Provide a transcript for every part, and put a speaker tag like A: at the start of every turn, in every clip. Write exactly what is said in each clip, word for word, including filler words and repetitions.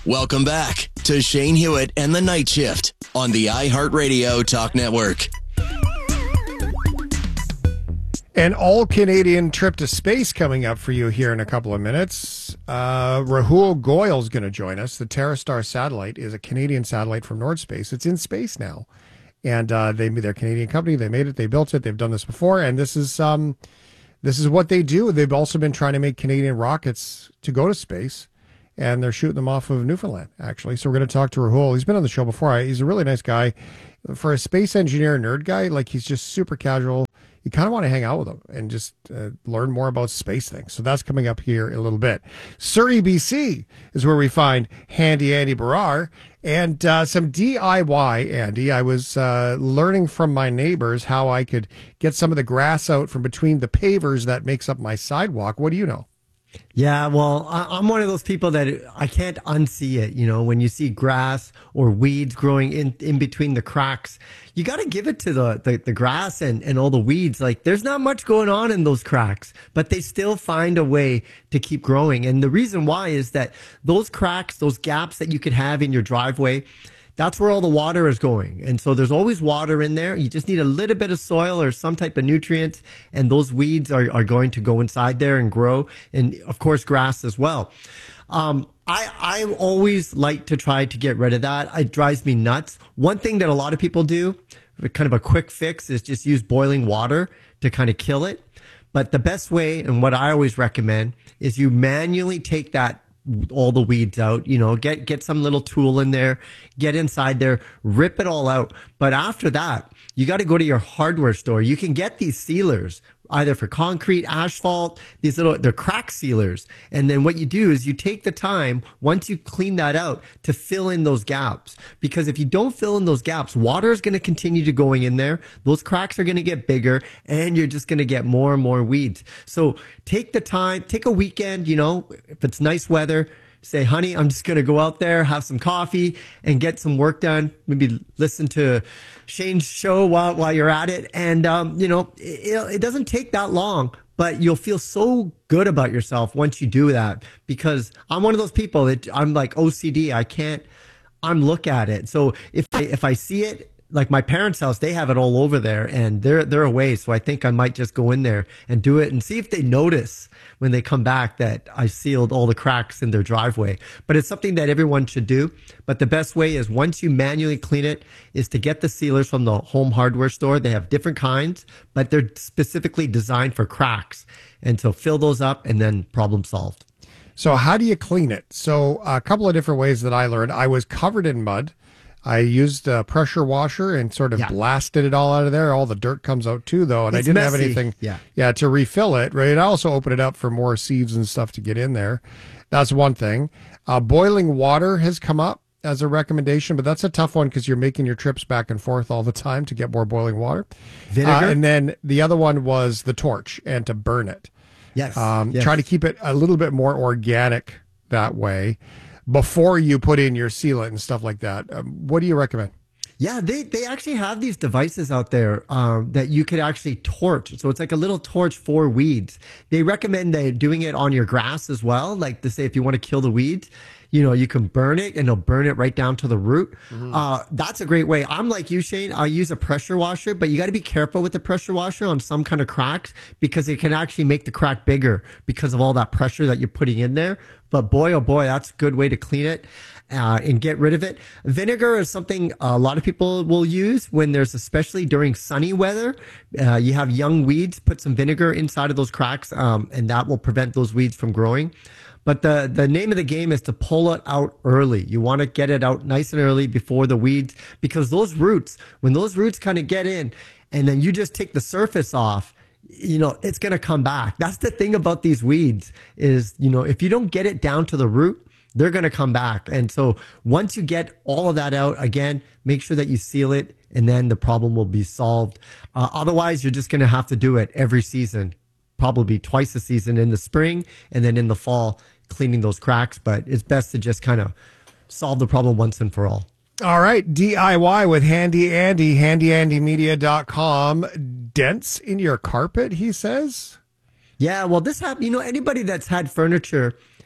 A: Welcome back to Shane Hewitt and the Night Shift on the iHeartRadio Talk Network.
B: An all-Canadian trip to space coming up for you here in a couple of minutes. Uh, Rahul Goyal is going to join us. The TerraStar satellite is a Canadian satellite from Nordspace. It's in space now. And uh, they, they're a Canadian company. They made it. They built it. They've done this before. And this is um, this is what they do. They've also been trying to make Canadian rockets to go to space. And they're shooting them off of Newfoundland, actually. So we're going to talk to Rahul. He's been on the show before. He's a really nice guy. For a space engineer nerd guy, like he's just super casual. You kind of want to hang out with him and just uh, learn more about space things. So that's coming up here in a little bit. Surrey, B C is where we find Handy Andy Barrar and uh, some D I Y, Andy. I was uh, learning from my neighbors how I could get some of the grass out from between the pavers that makes up my sidewalk. What do you know?
C: Yeah, well, I, I'm one of those people that I can't unsee it. You know, when you see grass or weeds growing in, in between the cracks, you got to give it to the, the, the grass and, and all the weeds. Like, there's not much going on in those cracks, but they still find a way to keep growing. And the reason why is that those cracks, those gaps that you could have in your driveway, that's where all the water is going. And so there's always water in there. You just need a little bit of soil or some type of nutrients, and those weeds are, are going to go inside there and grow. And of course, grass as well. Um, I, I always like to try to get rid of that. It drives me nuts. One thing that a lot of people do, kind of a quick fix, is just use boiling water to kind of kill it. But the best way, and what I always recommend, is you manually take that all the weeds out, you know, get, get some little tool in there, get inside there, rip it all out. But after that, you got to go to your hardware store. You can get these sealers either for concrete, asphalt, these little, they're crack sealers. And then what you do is you take the time, once you clean that out, to fill in those gaps. Because if you don't fill in those gaps, water is going to continue to going in there. Those cracks are going to get bigger, and you're just going to get more and more weeds. So take the time, take a weekend, you know, if it's nice weather, say, honey, I'm just going to go out there, have some coffee, and get some work done. Maybe listen to Shane's show while while you're at it. And, um, you know, it, it doesn't take that long, but you'll feel so good about yourself once you do that. Because I'm one of those people that I'm like O C D. I can't unlook at it. So if I, if I see it, like my parents' house, they have it all over there, and they're they're away. So I think I might just go in there and do it and see if they notice when they come back that I sealed all the cracks in their driveway. But it's something that everyone should do. But the best way is, once you manually clean it, is to get the sealers from the home hardware store. They have different kinds, but they're specifically designed for cracks. And so fill those up, and then problem solved.
B: So how do you clean it? So a couple of different ways that I learned. I was covered in mud. I used a pressure washer and sort of yeah. blasted it all out of there. All the dirt comes out too, though, and it's I didn't messy. have anything yeah. yeah, to refill it. Right. I also opened it up for more sieves and stuff to get in there. That's one thing. Uh, boiling water has come up as a recommendation, but that's a tough one because you're making your trips back and forth all the time to get more boiling water.
C: Vinegar.
B: Uh, and then the other one was the torch and to burn it.
C: Yes.
B: Um,
C: yes.
B: Try to keep it a little bit more organic that way before you put in your sealant and stuff like that. Um, what do you recommend?
C: Yeah, they, they actually have these devices out there um, that you could actually torch. So it's like a little torch for weeds. They recommend that doing it on your grass as well. Like to say, if you want to kill the weeds, you know, you can burn it, and it'll burn it right down to the root. Mm-hmm. Uh, that's a great way. I'm like you, Shane. I use a pressure washer, but you got to be careful with the pressure washer on some kind of cracks, because it can actually make the crack bigger because of all that pressure that you're putting in there. But boy, oh boy, that's a good way to clean it uh, and get rid of it. Vinegar is something a lot of people will use when there's, especially during sunny weather, uh, you have young weeds. Put some vinegar inside of those cracks, um, and that will prevent those weeds from growing. But the, the name of the game is to pull it out early. You want to get it out nice and early before the weeds, because those roots, when those roots kind of get in, and then you just take the surface off, you know, it's going to come back. That's the thing about these weeds is, you know, if you don't get it down to the root, they're going to come back. And so once you get all of that out, again, make sure that you seal it, and then the problem will be solved. Uh, otherwise, you're just going to have to do it every season, probably twice a season, in the spring and then in the fall, cleaning those cracks. But it's best to just kind of solve the problem once and for all.
B: All right. D I Y with Handy Andy, handy andy media dot com. Dents in your carpet, he says?
C: Yeah, well, this happened. You know, anybody that's had furniture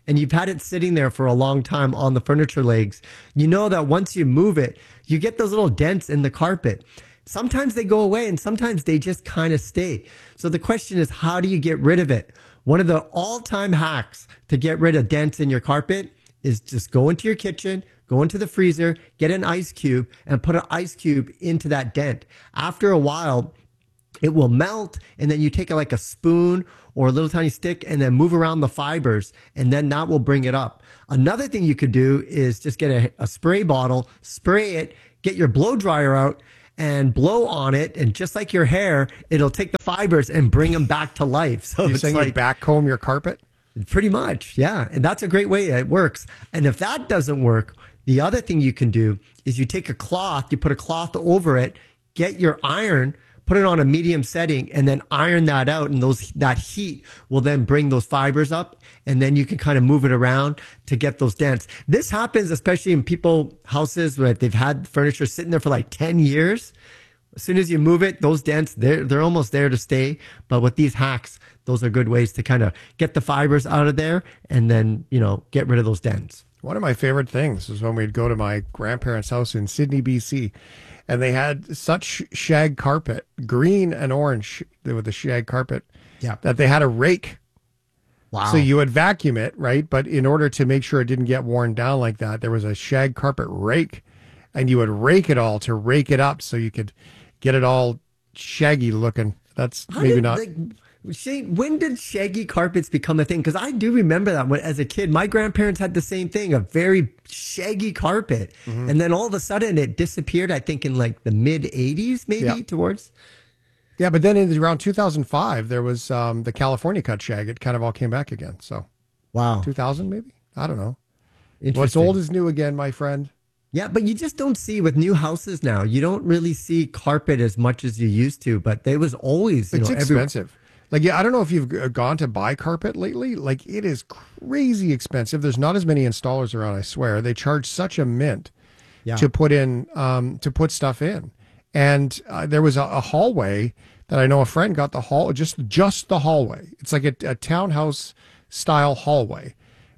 C: and you've had it sitting there for a long time on the furniture legs, you know that once you move it, you get those little dents in the carpet. Sometimes they go away and sometimes they just kind of stay. So the question is, how do you get rid of it? One of the all-time hacks to get rid of dents in your carpet is just go into your kitchen, go into the freezer, get an ice cube, and put an ice cube into that dent. After a while, it will melt, and then you take like a spoon or a little tiny stick and then move around the fibers, and then that will bring it up. Another thing you could do is just get a, a spray bottle, spray it, get your blow dryer out, and blow on it, and just like your hair, it'll take the fibers and bring them back to life. So
B: You're
C: it's
B: saying
C: like
B: you back comb your carpet?
C: Pretty much, yeah. And that's a great way it works. And if that doesn't work, the other thing you can do is you take a cloth, you put a cloth over it, get your iron, put it on a medium setting, and then iron that out, and those that heat will then bring those fibers up, and then you can kind of move it around to get those dents. This happens especially in people houses where they've had furniture sitting there for like ten years. As soon as you move it, those dents, they're, they're almost there to stay. But with these hacks, those are good ways to kind of get the fibers out of there and then, you know, get rid of those dents.
B: One of my favorite things is when we'd go to my grandparents' house in Sydney, B C, and they had such shag carpet, green and orange with the shag carpet,
C: yeah,
B: that they had a rake.
C: Wow.
B: So you would vacuum it, right? But in order to make sure it didn't get worn down like that, there was a shag carpet rake, and you would rake it all to rake it up so you could get it all shaggy looking. That's
C: How
B: maybe
C: did,
B: not.
C: Like, Shane, when did shaggy carpets become a thing? Because I do remember that when, as a kid, my grandparents had the same thing, a very shaggy carpet. Mm-hmm. And then all of a sudden it disappeared, I think, in like the mid eighties, maybe
B: yeah.
C: towards.
B: Yeah, but then in around two thousand five, there was um, the California cut shag. It kind of all came back again. So,
C: wow.
B: two thousand maybe? I don't know. What's old is new again, my friend.
C: Yeah, but you just don't see with new houses now. You don't really see carpet as much as you used to, but there was always, you
B: it's
C: know,
B: expensive.
C: Every...
B: Like, yeah, I don't know if you've gone to buy carpet lately. Like, it is crazy expensive. There's not as many installers around, I swear. They charge such a mint yeah. to put in, um, to put stuff in. And uh, there was a, a hallway that I know a friend got the hall, just, just the hallway. It's like a, a townhouse style hallway.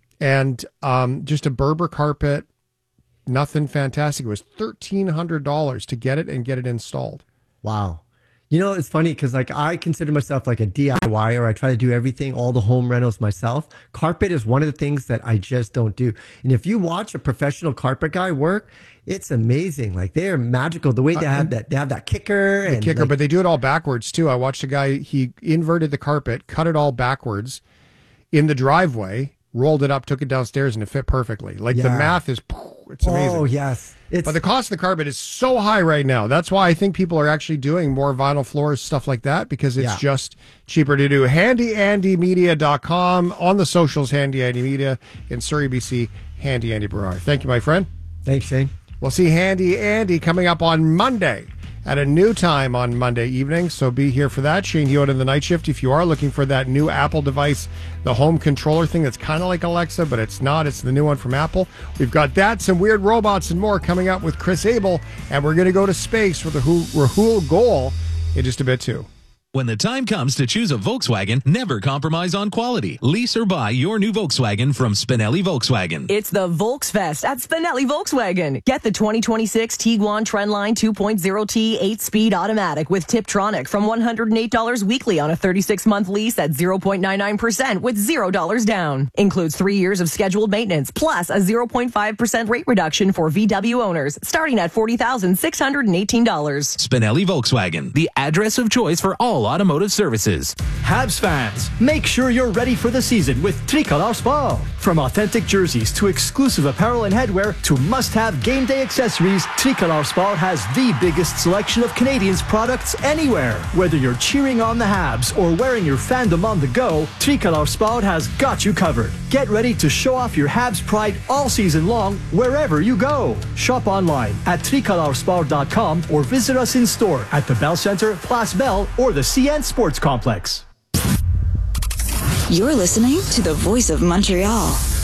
B: And um, just a Berber carpet, nothing fantastic. It was thirteen hundred dollars to get it and get it installed.
C: Wow. You know, it's funny because like I consider myself like a D I Y er. I try to do everything, all the home rentals myself. Carpet is one of the things that I just don't do. And if you watch a professional carpet guy work, it's amazing. Like they are magical. The way they have that, they have that kicker
B: the
C: and
B: kicker,
C: like,
B: but they do it all backwards too. I watched a guy, he inverted the carpet, cut it all backwards in the driveway, rolled it up, took it downstairs, and it fit perfectly. Like yeah. the math is, it's amazing.
C: Oh, yes.
B: It's, but the cost of the carpet is so high right now. That's why I think people are actually doing more vinyl floors, stuff like that, because it's yeah. just cheaper to do. handy andy media dot com, on the socials, Handy Andy Media, in Surrey, B C, Handy Andy Barrar. Thank you, my friend.
C: Thanks, Shane.
B: We'll see Handy Andy coming up on Monday at a new time on Monday evening, so be here for that. Shane Hewitt in the night shift. If you are looking for that new Apple device, the home controller thing that's kind of like Alexa, but it's not. It's the new one from Apple. We've got that, some weird robots, and more coming up with Chris Abel, and we're going to go to space with Rahul Goel in just a bit, too.
D: When the time comes to choose a Volkswagen, never compromise on quality. Lease or buy your new Volkswagen from Spinelli Volkswagen.
E: It's the Volksfest at Spinelli Volkswagen. Get the twenty twenty-six Tiguan Trendline two point oh T eight-speed automatic with Tiptronic from one hundred eight dollars weekly on a thirty-six month lease at zero point nine nine percent with zero dollars down. Includes three years of scheduled maintenance, plus a zero point five percent rate reduction for V W owners, starting at forty thousand six hundred eighteen dollars.
D: Spinelli Volkswagen, the address of choice for all automotive services.
F: Habs fans, make sure you're ready for the season with Tricolor Sport. From authentic jerseys to exclusive apparel and headwear to must-have game day accessories, Tricolor Sport has the biggest selection of Canadians products anywhere. Whether you're cheering on the Habs or wearing your fandom on the go, Tricolor Sport has got you covered. Get ready to show off your Habs pride all season long wherever you go. Shop online at tricolor sport dot com or visit us in store at the Bell Center, Place Bell, or the C N Sports Complex.
G: You're listening to the Voice of Montreal,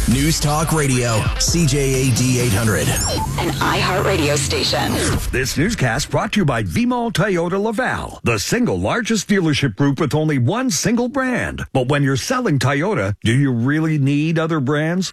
A: News Talk Radio, C J A D eight hundred.
G: An iHeartRadio station.
H: This newscast brought to you by V-Mall Toyota Laval, the single largest dealership group with only one single brand. But when you're selling Toyota, do you really need other brands?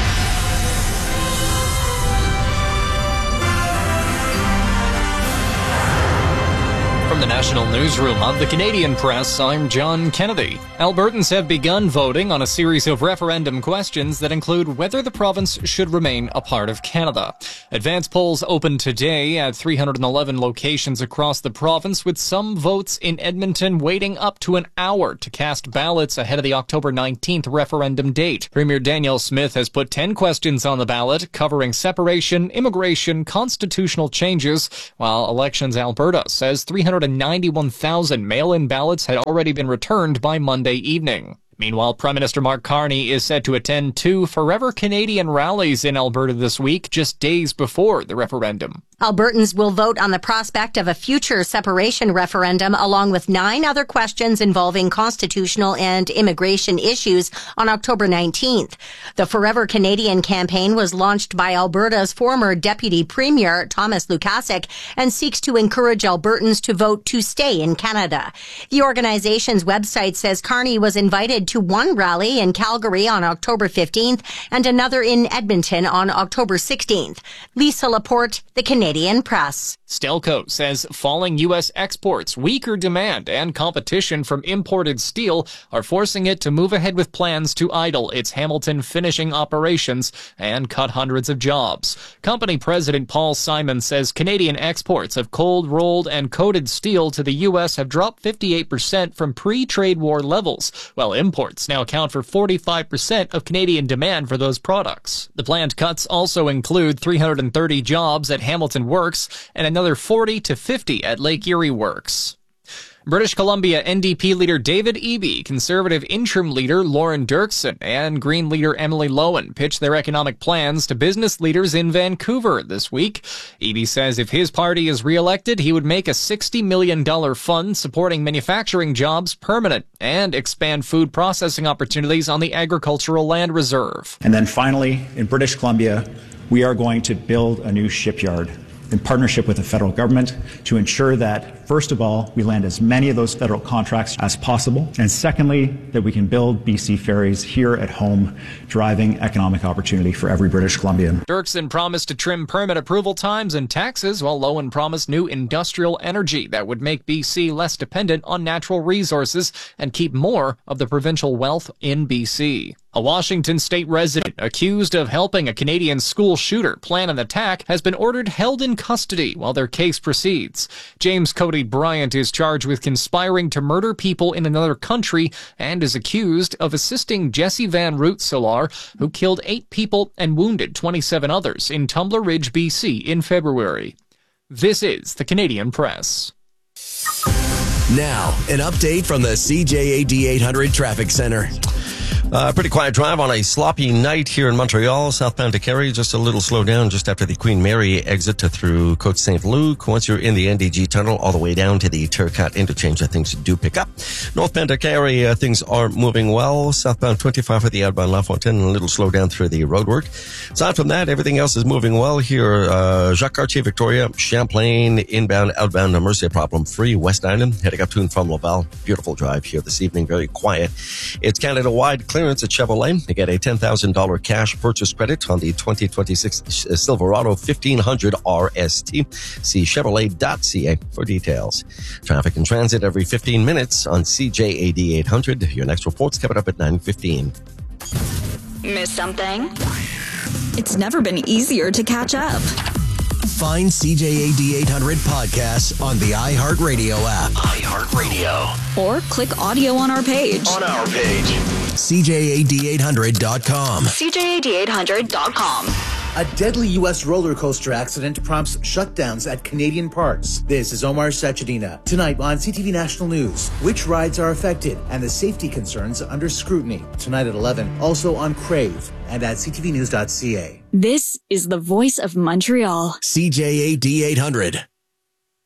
I: From the National Newsroom of the Canadian Press, I'm John Kennedy. Albertans have begun voting on a series of referendum questions that include whether the province should remain a part of Canada. Advance polls open today at three hundred eleven locations across the province, with some votes in Edmonton waiting up to an hour to cast ballots ahead of the October nineteenth referendum date. Premier Danielle Smith has put ten questions on the ballot covering separation, immigration, constitutional changes, while Elections Alberta says three hundred ninety-one thousand mail-in ballots had already been returned by Monday evening. Meanwhile, Prime Minister Mark Carney is set to attend two Forever Canadian rallies in Alberta this week, just days before the referendum.
J: Albertans will vote on the prospect of a future separation referendum, along with nine other questions involving constitutional and immigration issues, on October nineteenth. The Forever Canadian campaign was launched by Alberta's former Deputy Premier, Thomas Lukasik, and seeks to encourage Albertans to vote to stay in Canada. The organization's website says Carney was invited to one rally in Calgary on October fifteenth and another in Edmonton on October sixteenth. Lisa Laporte, the Canadian Press.
I: Stelco says falling U S exports, weaker demand, and competition from imported steel are forcing it to move ahead with plans to idle its Hamilton finishing operations and cut hundreds of jobs. Company President Paul Simon says Canadian exports of cold rolled and coated steel to the U S have dropped fifty-eight percent from pre-trade war levels, while imports now account for forty-five percent of Canadian demand for those products. The planned cuts also include three hundred thirty jobs at Hamilton Works and another forty to fifty at Lake Erie Works. British Columbia N D P leader David Eby, Conservative interim leader Lauren Dirksen, and Green leader Emily Lowen pitched their economic plans to business leaders in Vancouver this week. Eby says if his party is re-elected, he would make a sixty million dollars fund supporting manufacturing jobs permanent and expand food processing opportunities on the agricultural land reserve.
K: And then finally, in British Columbia, we are going to build a new shipyard in partnership with the federal government to ensure that, first of all, we land as many of those federal contracts as possible, and secondly, that we can build B C ferries here at home, driving economic opportunity for every British Columbian.
I: Dirksen promised to trim permit approval times and taxes, while Lowen promised new industrial energy that would make B C less dependent on natural resources and keep more of the provincial wealth in B C. A Washington state resident accused of helping a Canadian school shooter plan an attack has been ordered held in custody while their case proceeds. James Cody Bryant is charged with conspiring to murder people in another country and is accused of assisting Jesse Van Root-Solar, who killed eight people and wounded twenty-seven others in Tumbler Ridge, B C in February. This is the Canadian Press.
A: Now, an update from the C J A D eight hundred Traffic Center.
L: Uh, pretty quiet drive on a sloppy night here in Montreal, southbound to Carrie. Just a little slow down just after the Queen Mary exit to through Côte Saint-Luc. Once you're in the N D G tunnel, all the way down to the Turcotte interchange, uh, things do pick up. Northbound to Carrie, uh, things are moving well. Southbound twenty-five for the outbound La Fontaine, a little slow down through the roadwork. Aside from that, everything else is moving well here. Uh, Jacques Cartier, Victoria, Champlain, inbound, outbound, Mercier, problem free. West Island, heading up to and from Laval. Beautiful drive here this evening, very quiet. It's Canada-wide clearance at Chevrolet. You get a ten thousand dollars cash purchase credit on the twenty twenty-six Silverado fifteen hundred R S T. See Chevrolet dot C A for details. Traffic and transit every fifteen minutes on C J A D eight hundred. Your next report's coming up at nine fifteen.
G: Miss something? It's never been easier to catch up.
A: Find C J A D eight hundred podcasts on the iHeartRadio app. iHeartRadio.
G: Or click audio on our page.
A: On our page. C J A D eight hundred dot com.
G: C J A D eight hundred dot com.
M: A deadly U S roller coaster accident prompts shutdowns at Canadian parks. This is Omar Sachedina. Tonight on C T V National News, which rides are affected and the safety concerns under scrutiny. Tonight at eleven, also on Crave and at C T V news dot C A.
G: This is the voice of Montreal.
A: C J A D eight hundred.